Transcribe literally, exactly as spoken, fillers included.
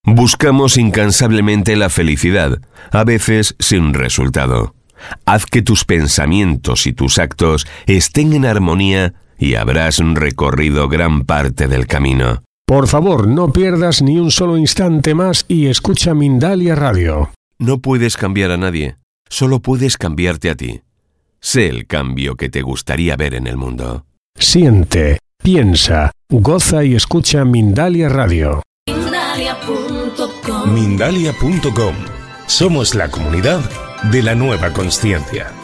Buscamos incansablemente la felicidad, a veces sin resultado. Haz que tus pensamientos y tus actos estén en armonía y habrás recorrido gran parte del camino. Por favor, no pierdas ni un solo instante más y escucha Mindalia Radio. No puedes cambiar a nadie, solo puedes cambiarte a ti. Sé el cambio que te gustaría ver en el mundo. Siente, piensa, goza y escucha Mindalia Radio. Mindalia punto com. Mindalia punto com. Somos la comunidad de la nueva consciencia.